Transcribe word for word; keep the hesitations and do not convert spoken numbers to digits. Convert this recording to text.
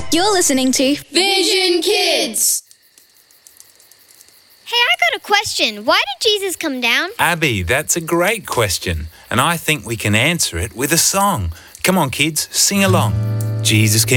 You're listening to Vision Kids. Hey, I got a question. Why did Jesus come down? Abby, that's a great question, and I think we can answer it with a song. Come on, kids, sing along. Jesus came